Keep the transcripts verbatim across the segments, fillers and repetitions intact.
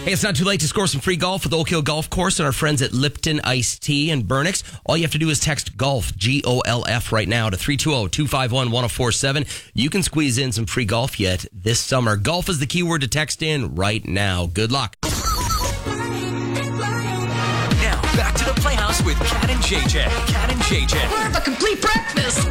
Hey, it's not too late to score some free golf with Oak Hill Golf Course and our friends at Lipton Iced Tea and Burnix. All you have to do is text GOLF, G O L F, right now to three two zero, two five one, one zero four seven. You can squeeze in some free golf yet this summer. Golf is the keyword to text in right now. Good luck. Now, back to the Playhouse with Cat and J J. Cat and J J. We're the complete breakfast.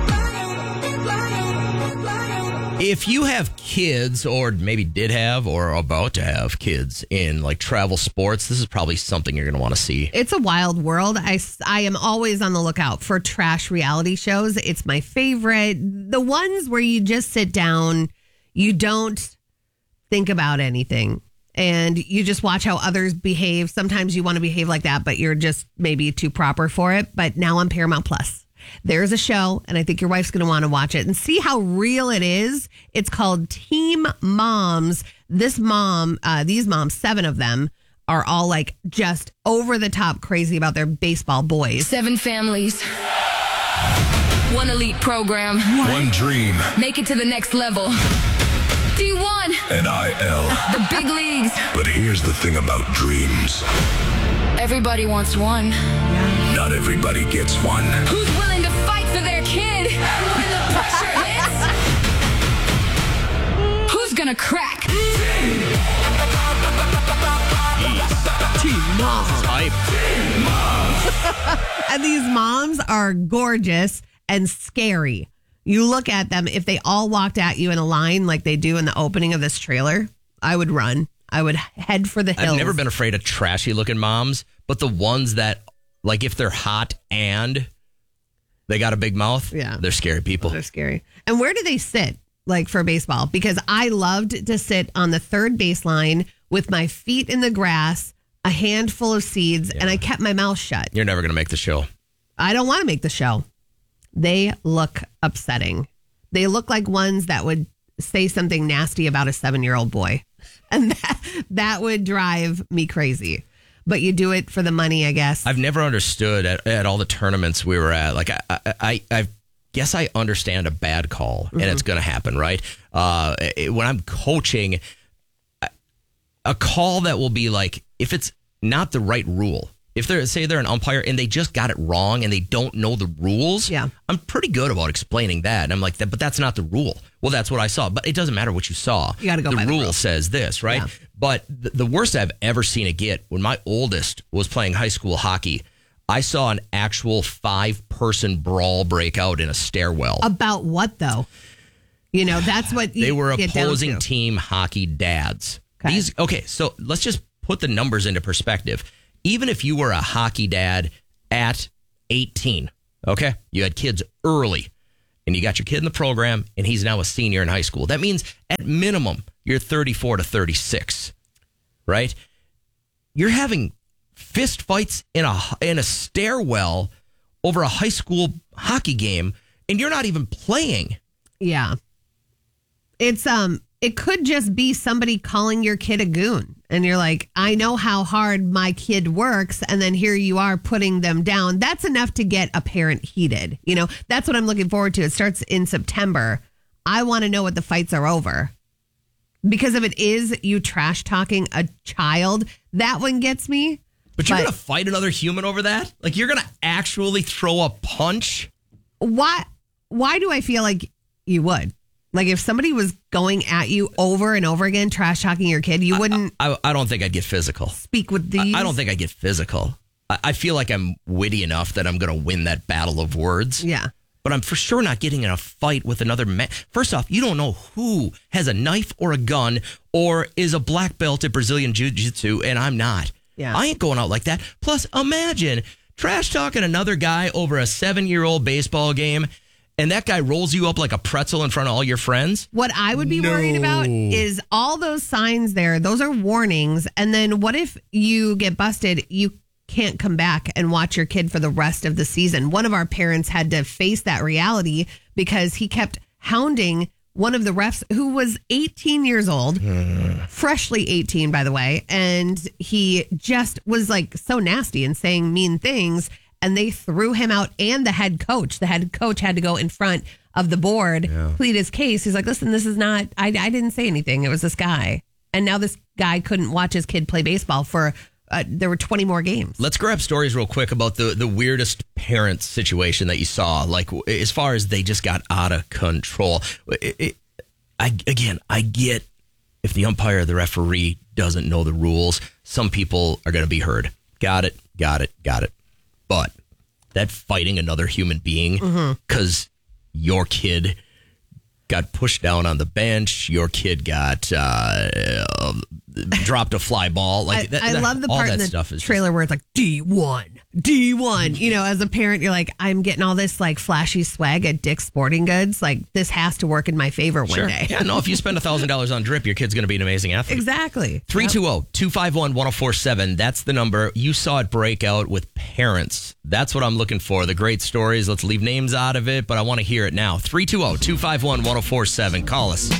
If you have kids, or maybe did have, or are about to have kids in like travel sports, this is probably something you're going to want to see. It's a wild world. I, I am always on the lookout for trash reality shows. It's my favorite. The ones where you just sit down, you don't think about anything, and you just watch how others behave. Sometimes you want to behave like that, but you're just maybe too proper for it. But now on Paramount Plus, there's a show, and I think your wife's going to want to watch it and see how real it is. It's called Team Moms. This mom, uh, these moms, seven of them, are all like just over the top crazy about their baseball boys. Seven families. One elite program. One dream. Make it to the next level. D one. N I L. The big leagues. But here's the thing about dreams. Everybody wants one. Not everybody gets one. Who's willing to fight for their kid when the pressure hits? Who's gonna crack? Team Moms. Hype. And these moms are gorgeous and scary. You look at them, if they all walked at you in a line like they do in the opening of this trailer, I would run. I would head for the hills. I've never been afraid of trashy looking moms, but the ones that, like, if they're hot and they got a big mouth, yeah, they're scary people. They're scary. And where do they sit, like, for baseball? Because I loved to sit on the third baseline with my feet in the grass, a handful of seeds, yeah. and I kept my mouth shut. You're never going to make the show. I don't want to make the show. They look upsetting. They look like ones that would say something nasty about a seven-year-old boy. And that, that would drive me crazy. But you do it for the money, I guess. I've never understood at, at all the tournaments we were at. Like, I, I, I guess I understand a bad call, mm-hmm. and it's going to happen, right? Uh, it, when I'm coaching, a call that will be like, if it's not the right rule, if they're, say they're an umpire and they just got it wrong and they don't know the rules, yeah. I'm pretty good about explaining that. And I'm like, but that's not the rule. Well, that's what I saw. But it doesn't matter what you saw. You got to go the by the rule rule. says this, right? Yeah. But the, the worst I've ever seen it get, when my oldest was playing high school hockey, I saw an actual five-person brawl break out in a stairwell. About what, though? You know, that's what you They were get opposing down to. team hockey dads. Okay. These okay, so let's just put the numbers into perspective. Even if you were a hockey dad at eighteen, okay, you had kids early, and you got your kid in the program, and he's now a senior in high school. That means at minimum, you're thirty-four to thirty-six, right? You're having fist fights in a in a stairwell over a high school hockey game, and you're not even playing. Yeah. It's um it could just be somebody calling your kid a goon. And you're like, I know how hard my kid works. And then here you are putting them down. That's enough to get a parent heated. You know, that's what I'm looking forward to. It starts in September. I want to know what the fights are over. Because if it is you trash talking a child, that one gets me. But you're But- going to fight another human over that? Like, you're going to actually throw a punch? Why, why do I feel like you would? Like, if somebody was going at you over and over again, trash talking your kid, you wouldn't I, I, I don't think I'd get physical. speak with these. I, I don't think I'd get physical. I, I feel like I'm witty enough that I'm going to win that battle of words. Yeah. But I'm for sure not getting in a fight with another man. First off, you don't know who has a knife or a gun or is a black belt at Brazilian Jiu-Jitsu, and I'm not. Yeah. I ain't going out like that. Plus, imagine trash talking another guy over a seven-year-old baseball game, and that guy rolls you up like a pretzel in front of all your friends. What I would be No. worried about is all those signs there. Those are warnings. And then what if you get busted? You can't come back and watch your kid for the rest of the season. One of our parents had to face that reality because he kept hounding one of the refs who was eighteen years old, freshly eighteen, by the way. And he just was like so nasty and saying mean things. And they threw him out, and the head coach. The head coach had to go in front of the board, Yeah. plead his case. He's like, listen, this is not, I, I didn't say anything. It was this guy. And now this guy couldn't watch his kid play baseball for, uh, there were twenty more games. Let's grab stories real quick about the, the weirdest parent situation that you saw. Like, as far as they just got out of control. It, it, I Again, I get if the umpire or the referee doesn't know the rules, some people are going to be hurt. Got it, got it, got it. But that fighting another human being because your kid got pushed down on the bench, your kid got uh, uh, dropped a fly ball. Like I, that, I that, love the all part that in the stuff is trailer where it's like D one, D one. You know, as a parent, you're like, I'm getting all this like flashy swag at Dick's Sporting Goods. Like, this has to work in my favor one Sure. day. Yeah, no, if you spend one thousand dollars on drip, your kid's going to be an amazing athlete. Exactly. three two zero, two five one, one zero four seven. That's the number. You saw it break out with parents. That's what I'm looking for. The great stories. Let's leave names out of it, but I want to hear it now. three two zero, two five one, one zero four seven. Call us.